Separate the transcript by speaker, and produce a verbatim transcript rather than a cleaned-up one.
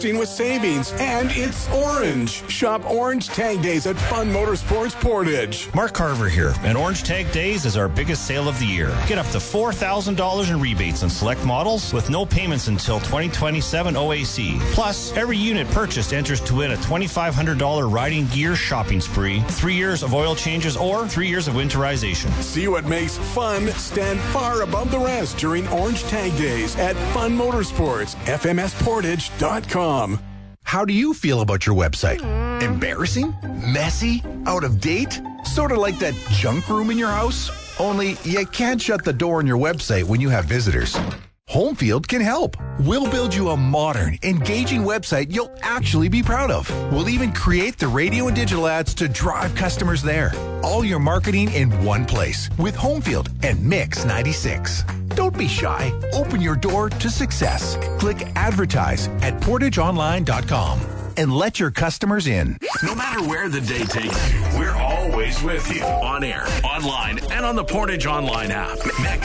Speaker 1: with savings, and it's orange. Shop Orange Tag Days at Fun Motorsports Portage.
Speaker 2: Mark Carver here, and Orange Tag Days is our biggest sale of the year. Get up to four thousand dollars in rebates on select models with no payments until twenty twenty-seven O A C. Plus, every unit purchased enters to win a twenty-five hundred dollars riding gear shopping spree, three years of oil changes, or three years of winterization.
Speaker 1: See what makes fun stand far above the rest during Orange Tag Days at Fun Motorsports, F M S Portage dot com.
Speaker 3: How do you feel about your website? Embarrassing? Messy? Out of date? Sort of like that junk room in your house? Only you can't shut the door on your website when you have visitors. Homefield can help. We'll build you a modern, engaging website you'll actually be proud of. We'll even create the radio and digital ads to drive customers there. All your marketing in one place with Homefield and Mix ninety-six. Don't be shy. Open your door to success. Click advertise at portage online dot com and let your customers in.
Speaker 4: No matter where the day takes you, we're always with you. On air, online, and on the Portage Online app.